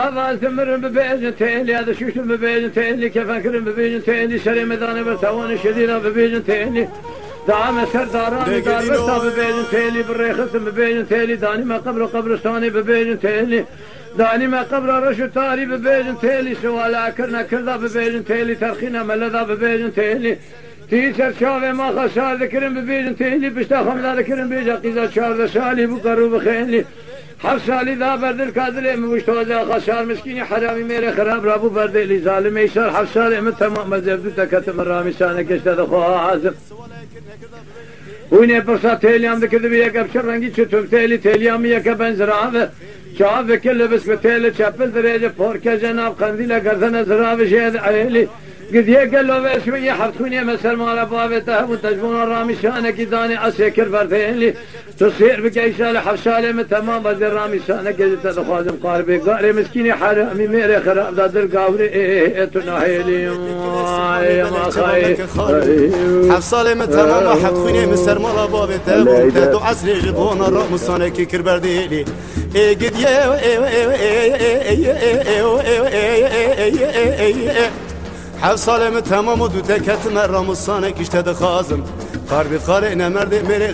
هذا ثمر ببيجن تيلي هذا شوش ببيجن تيلي كيف أكرم ببيجن تيلي شري مداني برتوان شديدة ببيجن تيلي دعم سرداراني دار برتا ببيجن تيلي بالريخص ببيجن تيلي داني ما قبر قبرستاني ببيجن تيلي داني ما قبر رشو تاري ببيجن تيلي سوالا كرنا كردا ببيجن تيلي ترخينا ملدا ببيجن تيلي تيسر شافي ما خسار ذكرم ببيجن تيلي بشتا خمدا ذكرم بيجا قيزا شار سالي بقرو بخيلي حفصالي ذا برد الكادر مشتوزا خسار مسكيني حرامي ميري خراب رابو برد لي ظالم يسار حفصالي من تمام مزبدو تكتم الرامي سانك اشتد خوها عازم ويني برصا تيليام ذكر بيك ابشر رنگي چتوم تيليام يك بنزراوه شاف كل بس بتيل چپل درجه پوركه جناب قنديله گردن زراوه شهد عيلي قد يقل له شويه حفتوني مسر مال بابته وتجبون الرامي شانك داني اسكر بردين تصير بقيسال حفصالي من تمام بدر رامي شانك تدخازم قاربي قاري مسكيني حرامي ميري خراب دادر قاوري تناهيلي ما خاي حفصالي من تمام حفتوني مسر مال بابته وتدو عسري جبون الرامي شانك كربرديلي قد حفصالي من تمام ودو تكت مرة مصانك اشتد خازم قاربي قارئنا مرد